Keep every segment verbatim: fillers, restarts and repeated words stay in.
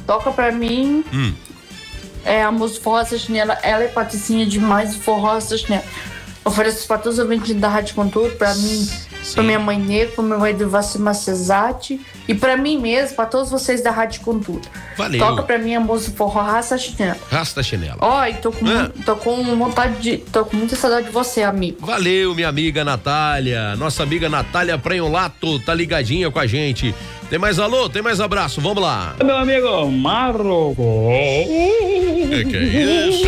toca pra mim. Hum. É a música Forró Rasta Chinela. Ela é patricinha demais, Forró Rasta Chinela. Ofereço pra todos os ouvintes da Rádio Contura, pra mim, Sim. pra minha mãe Negra, pra meu mãe do Vacima Cesate e pra mim mesmo, pra todos vocês da Rádio Contura. Valeu. Toca pra mim a música Forró Rasta Chinela. Rasta Chinela. Ó, e tô com, Ah. tô com vontade de. Tô com muita saudade de você, amigo. Valeu, minha amiga Natália. Nossa amiga Natália Prenholato tá ligadinha com a gente. Tem mais alô? Tem mais abraço? Vamos lá. Meu amigo Marco. Que que é isso?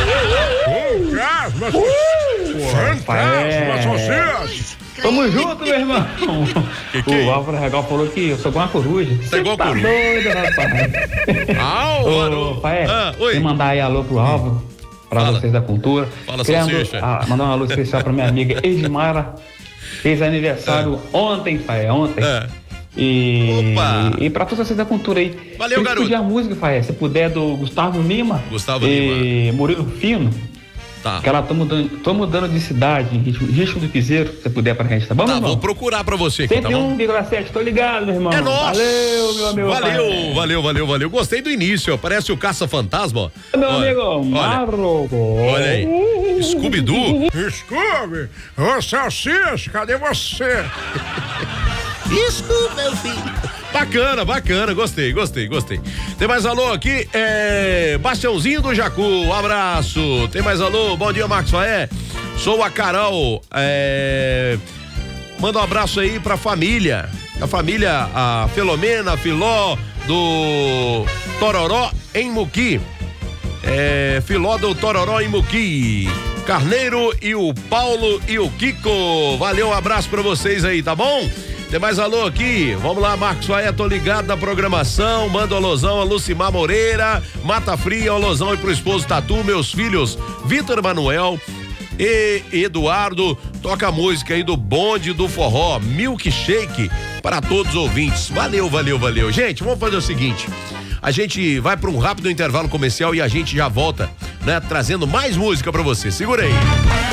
Fantástico, Tamo junto, meu irmão. Que que o é? Álvaro Regal falou que eu sou igual uma coruja. Tá igual tá coruja. doido, rapaz. Ah, Ô, Rafael, ah, oi. quer mandar aí alô pro Álvaro, pra Fala. vocês da cultura. Fala, Queria salsicha. ah, mandar um alô especial pra minha amiga Edmara. Fez aniversário ontem, Faé, ontem. É. E, Opa. e pra todos vocês da cultura aí. Valeu, Queria garoto. pedir a música, Faé, se puder, do Gustavo Lima. Gustavo e Murilo Fino. Tá. Que ela tô mudando, tô mudando de cidade, em ritmo, ritmo do piseiro, se puder pra gente, tá bom, Tá, meu irmão? vou procurar pra você aqui, tá cento e um bom? vírgula sete, tô ligado, meu irmão. É nóis. Valeu, meu amigo. Valeu, Rafael. valeu, valeu, valeu. Gostei do início, ó. Parece o Caça-Fantasma, ó. Meu Olha, amigo, olha, Marco. olha aí. Scooby-Doo. Scooby, ô Salsicha, cadê você? Desculpa, meu filho. Bacana, bacana, gostei, gostei, gostei. Tem mais alô aqui? É. Bastiãozinho do Jacu, um abraço. Tem mais alô? Bom dia, Marcos Faé. Sou a Carol. É. Manda um abraço aí pra família. A família, a Filomena, a Filó do Tororó em Muqui. É. Filó do Tororó em Muqui. Carneiro e o Paulo e o Kiko. Valeu, um abraço pra vocês aí, tá bom? Tem mais alô aqui? Vamos lá, Marcos Faé, tô ligado na programação. Manda um alôzão a Lucimar Moreira, Mata Fria, um alôzão e pro esposo Tatu, meus filhos Vitor Manuel e Eduardo. Toca a música aí do bonde do forró, Milkshake, para todos os ouvintes. Valeu, valeu, valeu. Gente, vamos fazer o seguinte. A gente vai para um rápido intervalo comercial e a gente já volta, né? Trazendo mais música para você. Segura aí.